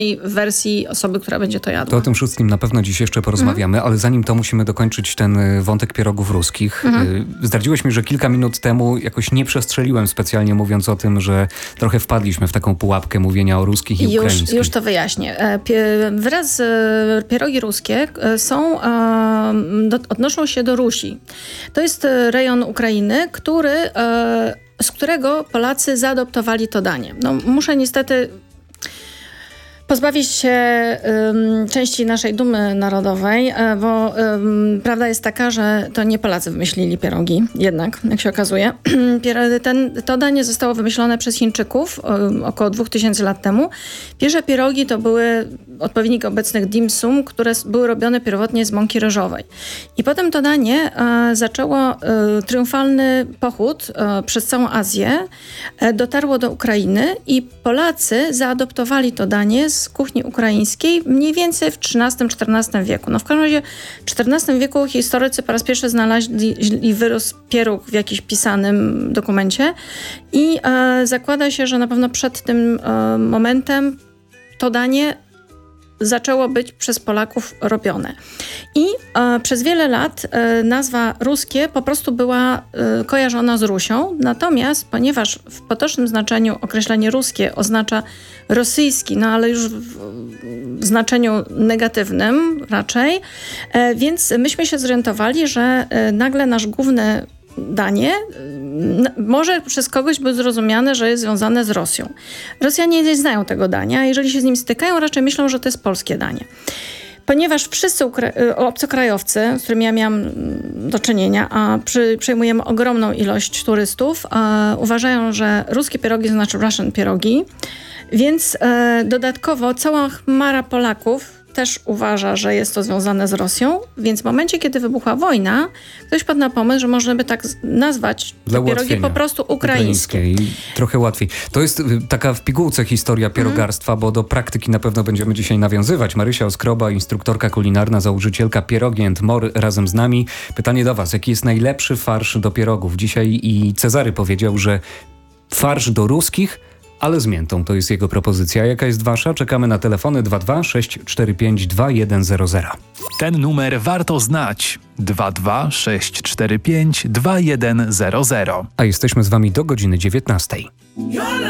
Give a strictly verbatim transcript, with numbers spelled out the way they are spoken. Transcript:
wersji osoby, która będzie to jadła. To o tym wszystkim na pewno dziś jeszcze porozmawiamy, mhm. ale zanim to musimy dokończyć ten wątek pierogów ruskich. Mhm. Zdradziłeś mi, że kilka minut temu jakoś nie przestrzeliłem specjalnie, mówiąc o tym, że trochę wpadliśmy w taką pułapkę mówienia o ruskich i już, ukraińskich. Już to wyjaśnię. Wyraz pierogi ruskie są, odnoszą się do Rusi. To jest rejon Ukrainy, który, z którego Polacy zaadoptowali to danie. No, muszę niestety pozbawić się um, części naszej dumy narodowej, bo um, prawda jest taka, że to nie Polacy wymyślili pierogi, jednak, jak się okazuje. Ten, to danie zostało wymyślone przez Chińczyków um, około dwóch tysięcy lat temu. Pierwsze pierogi to były odpowiednik obecnych dim sum, które były robione pierwotnie z mąki ryżowej. I potem to danie e, zaczęło e, triumfalny pochód e, przez całą Azję, e, dotarło do Ukrainy i Polacy zaadoptowali to danie z kuchni ukraińskiej mniej więcej w trzynastym czternastym wieku. No w każdym razie w czternastym wieku historycy po raz pierwszy znaleźli wyrost pieróg w jakimś pisanym dokumencie i e, zakłada się, że na pewno przed tym e, momentem to danie zaczęło być przez Polaków robione. I e, przez wiele lat e, nazwa ruskie po prostu była e, kojarzona z Rusią, natomiast ponieważ w potocznym znaczeniu określenie ruskie oznacza rosyjski, no ale już w, w znaczeniu negatywnym raczej, e, więc myśmy się zorientowali, że e, nagle nasz główny danie może przez kogoś być zrozumiane, że jest związane z Rosją. Rosjanie nie znają tego dania, jeżeli się z nim stykają, raczej myślą, że to jest polskie danie. Ponieważ wszyscy ukra- obcokrajowcy, z którymi ja miałam do czynienia, a przy, przyjmujemy ogromną ilość turystów, e, uważają, że ruskie pierogi to znaczy Russian pierogi, więc e, dodatkowo cała chmara Polaków też uważa, że jest to związane z Rosją, więc w momencie, kiedy wybuchła wojna, ktoś padł na pomysł, że można by tak nazwać te pierogi po prostu ukraińskie. ukraińskie. I trochę łatwiej. To jest taka w pigułce historia pierogarstwa, mm. bo do praktyki na pewno będziemy dzisiaj nawiązywać. Marysia Oskroba, instruktorka kulinarna, założycielka Pierogi and More razem z nami. Pytanie do was, jaki jest najlepszy farsz do pierogów? Dzisiaj i Cezary powiedział, że farsz do ruskich, ale z miętą. To jest jego propozycja. Jaka jest wasza? Czekamy na telefony dwa dwa sześć cztery pięć dwa jeden zero zero. Ten numer warto znać. dwa dwa sześć cztery pięć dwa jeden zero zero. A jesteśmy z wami do godziny dziewiętnastej.